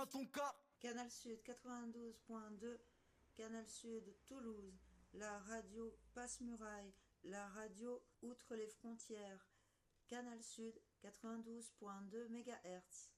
ton cas. Canal Sud 92.2, Canal Sud Toulouse, la radio Passe-Muraille, la radio Outre les frontières, Canal Sud 92.2 MHz.